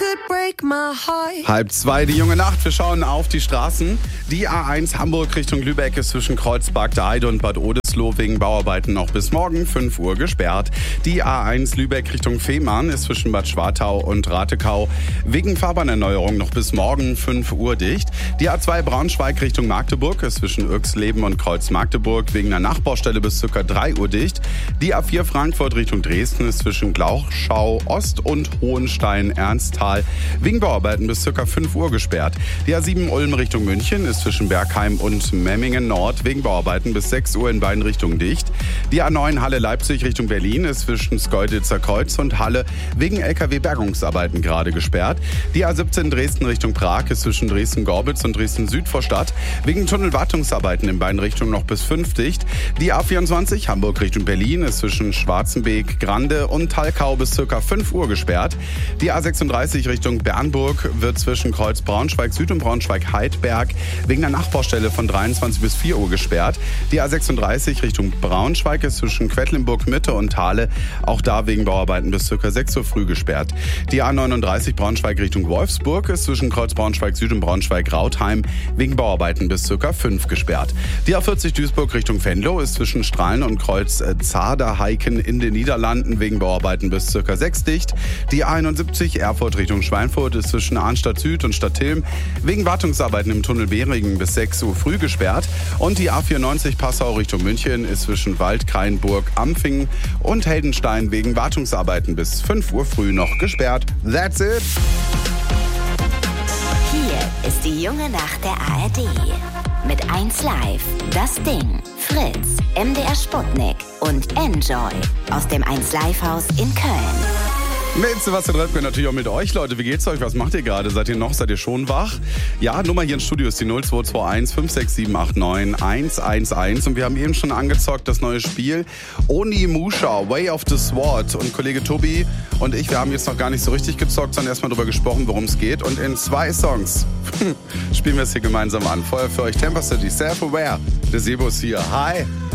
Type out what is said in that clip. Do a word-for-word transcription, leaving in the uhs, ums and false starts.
Halb zwei, die junge Nacht. Wir schauen auf die Straßen. Die A eins Hamburg Richtung Lübeck ist zwischen Kreuzberg der Heide und Bad Oldesloe wegen Bauarbeiten noch bis morgen fünf Uhr gesperrt. Die A eins Lübeck Richtung Fehmarn ist zwischen Bad Schwartau und Ratekau wegen Fahrbahnerneuerung noch bis morgen fünf Uhr dicht. Die A zwei Braunschweig Richtung Magdeburg ist zwischen Irxleben und Kreuz Magdeburg wegen einer Nachbaustelle bis ca. drei Uhr dicht. Die A vier Frankfurt Richtung Dresden ist zwischen Glauchschau Ost und Hohenstein-Ernsthal wegen Bauarbeiten bis ca. fünf Uhr gesperrt. Die A sieben Ulm Richtung München ist zwischen Bergheim und Memmingen Nord wegen Bauarbeiten bis sechs Uhr in beiden Richtungen dicht. Die A neun Halle Leipzig Richtung Berlin ist zwischen Schkeuditzer Kreuz und Halle wegen L K W-Bergungsarbeiten gerade gesperrt. Die A siebzehn Dresden Richtung Prag ist zwischen Dresden-Gorbitz und Dresden-Südvorstadt wegen Tunnelwartungsarbeiten in beiden Richtungen noch bis fünf dicht. Die A vierundzwanzig Hamburg Richtung Berlin ist zwischen Schwarzenbeek, Grande und Talkau bis ca. fünf Uhr gesperrt. Die A sechsunddreißig Richtung Bernburg wird zwischen Kreuz Braunschweig Süd und Braunschweig Heidberg wegen einer Nachbaustelle von dreiundzwanzig bis vier Uhr gesperrt. Die A sechsunddreißig Richtung Braunschweig ist zwischen Quedlinburg Mitte und Thale auch da wegen Bauarbeiten bis ca. sechs Uhr früh gesperrt. Die A neununddreißig Braunschweig Richtung Wolfsburg ist zwischen Kreuz Braunschweig Süd und Braunschweig Rautheim wegen Bauarbeiten bis ca. fünf gesperrt. Die A vierzig Duisburg Richtung Venlo ist zwischen Strahlen und Kreuz Zaderheiken in den Niederlanden wegen Bauarbeiten bis ca. sechs dicht. Die A einundsiebzig Erfurt Richtung Schweinfurt ist zwischen Arnstadt Süd und Stadtilm wegen Wartungsarbeiten im Tunnel Behringen bis sechs Uhr früh gesperrt. Und die A vierundneunzig Passau Richtung München ist zwischen Waldkraienburg, Ampfingen und Heldenstein wegen Wartungsarbeiten bis fünf Uhr früh noch gesperrt. That's it! Hier ist die junge Nacht der A R D. Mit eins Live, Das Ding, Fritz, M D R Sputnik und Enjoy aus dem eins Live Haus in Köln. Mit Sebastian Röpke natürlich auch mit euch, Leute. Wie geht's euch? Was macht ihr gerade? Seid ihr noch? Seid ihr schon wach? Ja, Nummer hier im Studio ist die null zwei zwei eins fünf sechs sieben acht neun eins eins eins. Und wir haben eben schon angezockt das neue Spiel Onimusha, Way of the Sword. Und Kollege Tobi und ich, wir haben jetzt noch gar nicht so richtig gezockt, sondern erstmal darüber gesprochen, worum es geht. Und in zwei Songs spielen wir es hier gemeinsam an. Vorher für euch Temper City, Self-Aware. Der Sebo ist hier. Hi!